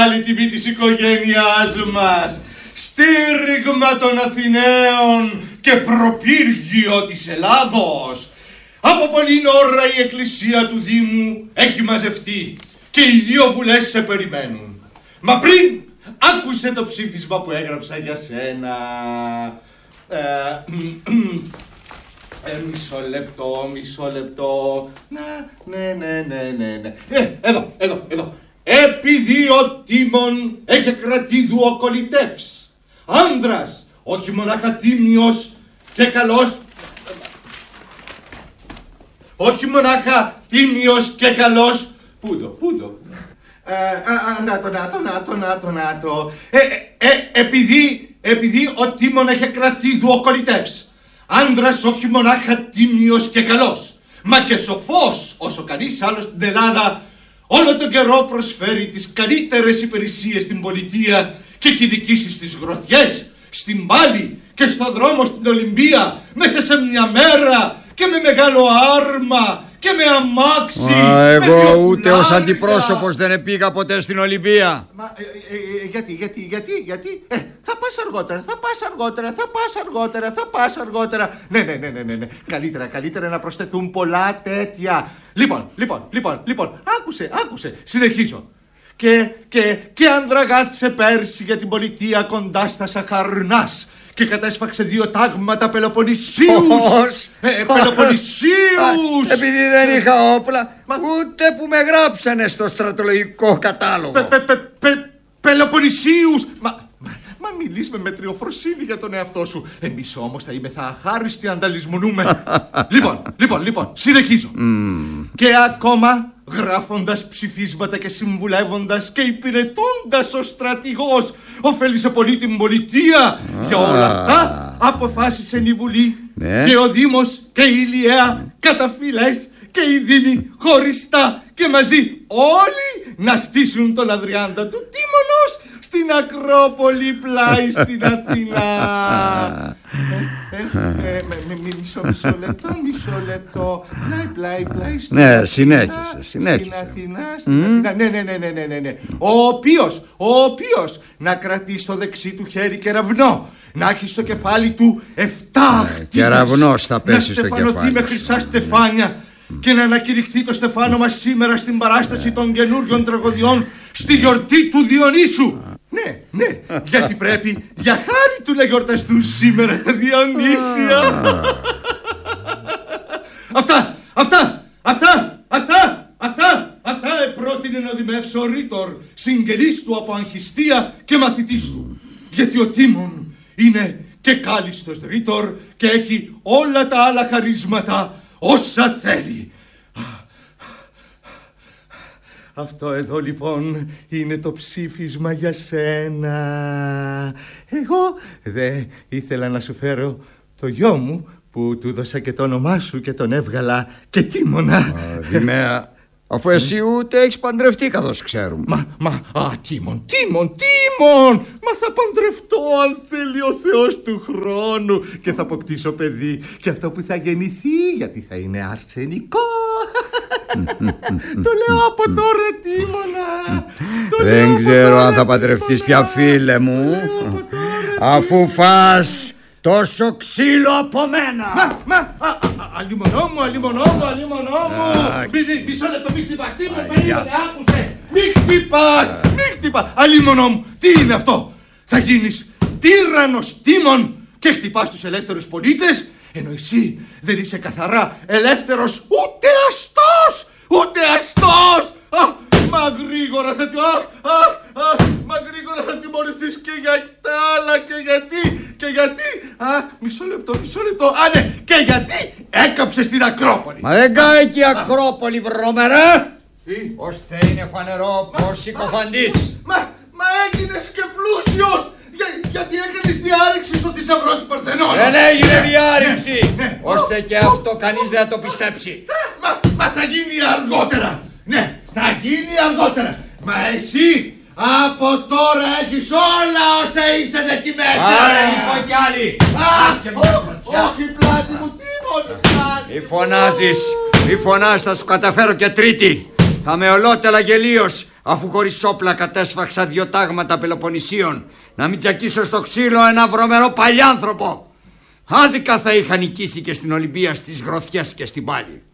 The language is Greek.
Άλλη τιμή της οικογένειάς μας, στήριγμα των Αθηναίων και προπύργιο της Ελλάδος. Από πολλήν ώρα η εκκλησία του Δήμου έχει μαζευτεί και οι δύο βουλές σε περιμένουν. Μα πριν άκουσε το ψήφισμα που έγραψα για σένα. Μισό λεπτό. Ναι. Εδώ. Επειδή ο Τίμων έχει κρατήδου ο κολυτεύς, άνδρας, όχι μονάχα τίμιος και καλός, όχι μονάχα τίμιος και καλός, πούντο. Να το. Επειδή ο Τίμων έχει κρατήδου ο κολυτεύς, άνδρας όχι μονάχα τίμιος και καλός, μα και σοφός όσο κανείς άλλος στην Ελλάδα, όλο τον καιρό προσφέρει τις καλύτερες υπηρεσίες στην πολιτεία και έχει νικήσει στις γροθιές, στην πάλη και στο δρόμο στην Ολυμπία μέσα σε μια μέρα και με μεγάλο άρμα και με αμάξι. Εγώ ούτε ως αντιπρόσωπος δεν πήγα ποτέ στην Ολυμπία. Μα γιατί? Θα πας αργότερα. Ναι. Καλύτερα να προσθεθούν πολλά τέτοια. Λοιπόν, άκουσε. Συνεχίζω. Και Ανδραγάθησε πέρσι για την πολιτεία κοντά στα Σαχαρνάς και κατέσφαξε 2 τάγματα Πελοποννησίους. Πελοποννησίους! Επειδή δεν είχα όπλα, ούτε που με γράψανε στο στρατολογικό κατάλογο. Πελοποννησίους! Μα μιλείς με μετριοφροσύνη για τον εαυτό σου. Εμείς όμως θα αχάριστοι αν τα λησμονούμε. Λοιπόν, συνεχίζω. Και ακόμα γράφοντας ψηφίσματα και συμβουλεύοντας και υπηρετώντας ο στρατηγός ωφέλησε πολύ την πολιτεία. Για όλα αυτά αποφάσισε η Βουλή και ο Δήμος και η Ηλιαία κατά φυλές και οι Δήμοι χωριστά και μαζί όλοι να στήσουν τον Αδριάντα του Τίμωνος στην Ακρόπολη πλάι στην Αθήνα. Μισό λεπτό. Πλάι στην Αθήνα. Ναι, συνέχισε. Στην Αθήνα. Ναι. Ο οποίος να κρατεί στο δεξί του χέρι κεραυνό, να έχει στο κεφάλι του 7 αχτίδες, κεραυνός θα πέσει στο κεφάλι. Να στεφανωθεί με χρυσά στεφάνια και να ανακηρυχθεί το στεφάνωμα σήμερα στην παράσταση των καινούριων τραγωδιών στη γιορτή του Διονύσου. Ναι, γιατί πρέπει για χάρη του να γιορταστούν σήμερα τα Διονύσια. Αυτά επρότεινε να δημεύσει ο Ρήτορ, συγγενής του από αγχιστία και μαθητής του. Γιατί ο Τίμων είναι και κάλιστος Ρήτορ και έχει όλα τα άλλα χαρίσματα όσα θέλει. Αυτό εδώ λοιπόν είναι το ψήφισμα για σένα. Εγώ δεν ήθελα να σου φέρω το γιο μου που του δώσα και το όνομά σου και τον έβγαλα και Τίμωνα. Δημαία, αφού εσύ ούτε έχεις παντρευτεί καθώς ξέρουμε. Τίμων! Μα θα παντρευτώ αν θέλει ο Θεός του χρόνου και θα αποκτήσω παιδί και αυτό που θα γεννηθεί γιατί θα είναι αρσενικό. Το λέω από τώρα, Τίμωνα. Δεν ξέρω αν θα παντρευτείς πια, φίλε μου, αφού φας τόσο ξύλο από μένα. Αλλημονό μου. Μισό λεπτό, μη χτυπάς. Τι με περίμενε, άκουσε. Μη χτυπάς. Αλλημονό μου, τι είναι αυτό? Θα γίνεις τύραννος Τίμων και χτυπάς τους ελεύθερους πολίτες, ενώ εσύ δεν είσαι καθαρά ελεύθερος ούτε αστός. Μα γρήγορα θα τιμωρηθείς και για τα άλλα και γιατί. Μισό λεπτό. Ναι, και γιατί έκαψες την Ακρόπολη. Μα δεν κάει και η Ακρόπολη, βρωμερέ. Ώστε είναι φανερό πως συκοφαντής. Μα έγινες και πλούσιος. Γιατί έκανες διάρρηξη στο θησαυρό του Παρθενώνα. Δεν έγινε διάρρηξη. Ώστε και αυτό κανείς δεν θα το πιστέψει. Μα θα γίνει αργότερα. Ναι, θα γίνει αργότερα. Μα εσύ από τώρα έχεις όλα όσα είσαι δεκιμένος. Άρα λοιπόν κι άλλοι. Όχι πλάτη μου, Μη φωνάζεις, θα σου καταφέρω και τρίτη. Θα με ολότελα γελίος Αφού χωρίς όπλα κατέσφαξα 2 τάγματα Πελοποννησίων, να μην τσακίσω στο ξύλο ένα βρωμερό παλιάνθρωπο. Άδικα θα είχα νικήσει και στην Ολυμπία στις γροθιές και στην πάλη.